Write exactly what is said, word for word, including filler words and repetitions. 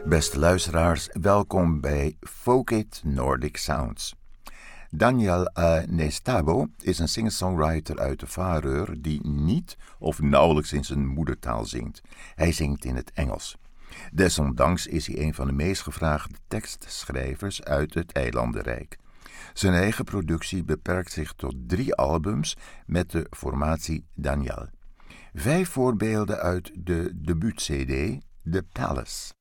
Beste luisteraars, welkom bij Folk-It Nordic Sounds. Daniel uh, Nestabo is een singer-songwriter uit de Faroe die niet of nauwelijks in zijn moedertaal zingt. Hij zingt in het Engels. Desondanks is hij een van de meest gevraagde tekstschrijvers uit het eilandenrijk. Zijn eigen productie beperkt zich tot drie albums met de formatie Daniel. Vijf voorbeelden uit de debuut-cd The Palace.